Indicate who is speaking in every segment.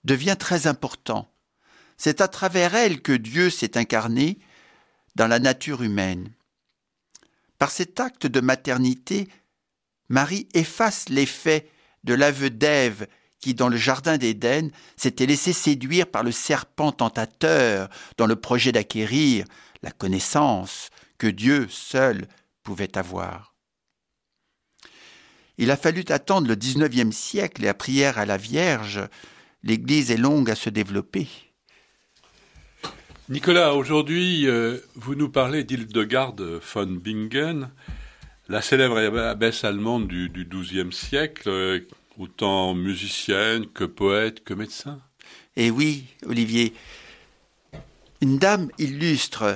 Speaker 1: devient très important. C'est à travers elle que Dieu s'est incarné dans la nature humaine. Par cet acte de maternité, Marie efface l'effet de l'aveu d'Ève qui, dans le jardin d'Éden, s'était laissé séduire par le serpent tentateur dans le projet d'acquérir la connaissance que Dieu seul pouvait avoir. Il a fallu attendre le XIXe siècle et la prière à la Vierge. L'Église est longue à se développer.
Speaker 2: Nicolas, aujourd'hui, vous nous parlez d'Hildegard von Bingen, la célèbre abbesse allemande du XIIe siècle, autant musicienne que poète que médecin.
Speaker 1: Et oui, Olivier, une dame illustre.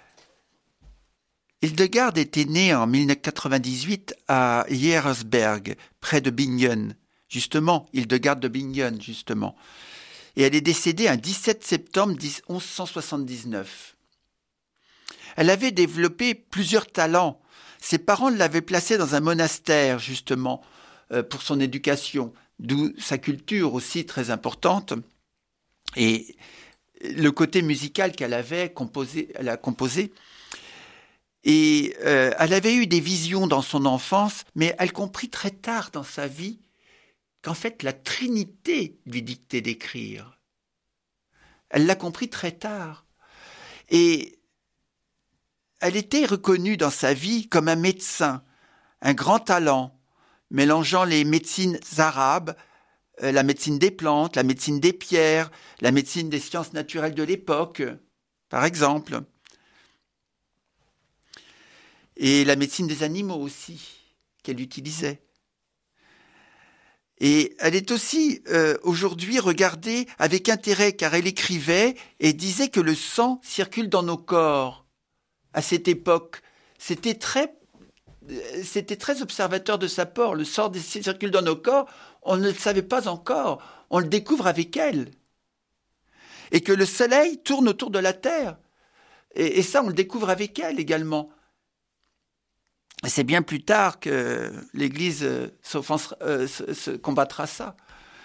Speaker 1: Hildegard était née en 1098 à Jersberg, près de Bingen, justement, Hildegard de Bingen, justement. Et elle est décédée un 17 septembre 1179. Elle avait développé plusieurs talents. Ses parents l'avaient placée dans un monastère, justement, pour son éducation, d'où sa culture aussi très importante. Et le côté musical qu'elle avait elle a composé. Et elle avait eu des visions dans son enfance, mais elle comprit très tard dans sa vie qu'en fait la Trinité lui dictait d'écrire. Elle l'a compris très tard. Et elle était reconnue dans sa vie comme un médecin, un grand talent, mélangeant les médecines arabes, la médecine des plantes, la médecine des pierres, la médecine des sciences naturelles de l'époque, par exemple. Et la médecine des animaux aussi, qu'elle utilisait. Et elle est aussi aujourd'hui regardée avec intérêt car elle écrivait et disait que le sang circule dans nos corps. À cette époque, c'était très observateur de sa part. Le sang circule dans nos corps, on ne le savait pas encore, on le découvre avec elle. Et que le soleil tourne autour de la terre. Et ça, on le découvre avec elle également. C'est bien plus tard que l'Église se combattra ça.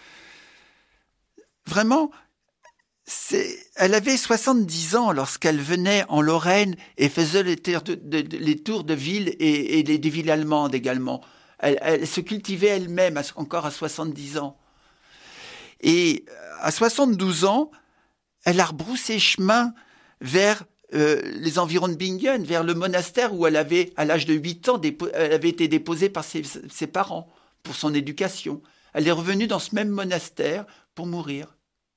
Speaker 1: Vraiment, elle avait 70 ans lorsqu'elle venait en Lorraine et faisait les tours de villes et des villes allemandes également. Elle se cultivait elle-même encore à 70 ans. Et à 72 ans, elle a rebroussé chemin vers les environs de Bingen, vers le monastère où elle avait, à l'âge de 8 ans, elle avait été déposée par ses parents pour son éducation. Elle est revenue dans ce même monastère pour mourir.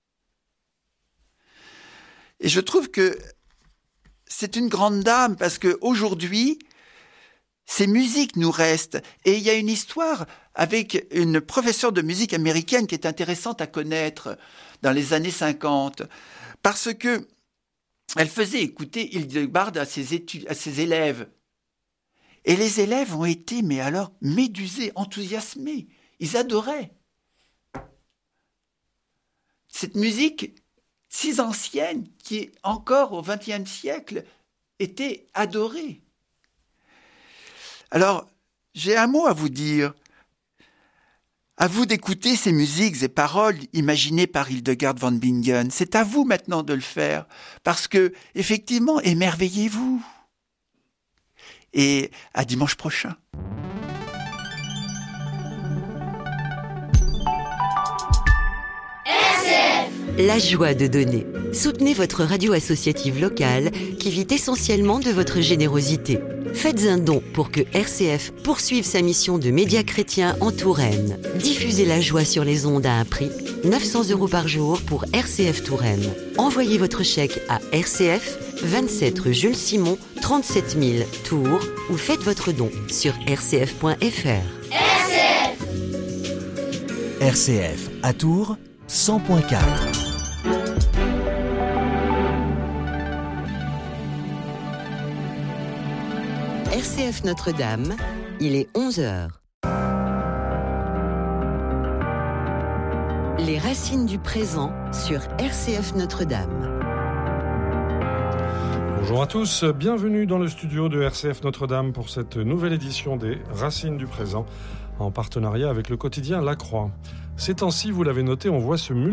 Speaker 1: Et je trouve que c'est une grande dame parce qu'aujourd'hui, ces musiques nous restent. Et il y a une histoire avec une professeure de musique américaine qui est intéressante à connaître dans les années 50. Parce que elle faisait écouter Hildegard à ses élèves. Et les élèves ont été, mais alors, médusés, enthousiasmés. Ils adoraient. Cette musique si ancienne, qui encore au XXe siècle, était adorée. Alors, j'ai un mot à vous dire. À vous d'écouter ces musiques et paroles imaginées par Hildegard von Bingen. C'est à vous maintenant de le faire, parce que, effectivement, émerveillez-vous. Et à dimanche prochain.
Speaker 3: La joie de donner. Soutenez votre radio associative locale qui vit essentiellement de votre générosité. Faites un don pour que RCF poursuive sa mission de média chrétien en Touraine. Diffusez la joie sur les ondes à un prix, 900 € par jour pour RCF Touraine. Envoyez votre chèque à RCF, 27 rue Jules Simon, 37 000 Tours ou faites votre don sur rcf.fr.
Speaker 4: RCF à Tours, 100.4.
Speaker 3: RCF Notre-Dame, il est 11h. Les racines du présent sur RCF Notre-Dame.
Speaker 5: Bonjour à tous, bienvenue dans le studio de RCF Notre-Dame pour cette nouvelle édition des Racines du présent en partenariat avec le quotidien La Croix. Ces temps-ci, vous l'avez noté, on voit se